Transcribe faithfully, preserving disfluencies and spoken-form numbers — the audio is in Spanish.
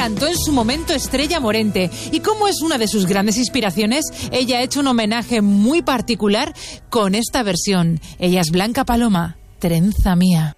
cantó en su momento Estrella Morente. Y como es una de sus grandes inspiraciones, ella ha hecho un homenaje muy particular con esta versión. Ella es Blanca Paloma, Trenza Mía.